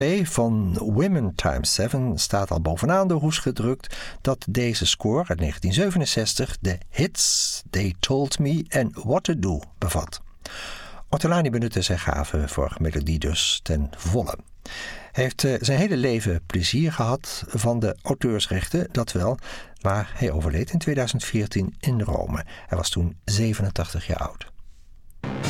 van Women Times 7 staat al bovenaan de hoes gedrukt dat deze score uit 1967 de hits They Told Me en What to Do bevat. Ortolani benutte zijn gave voor melodie dus ten volle. Hij heeft zijn hele leven plezier gehad van de auteursrechten, dat wel, maar hij overleed in 2014 in Rome. Hij was toen 87 jaar oud.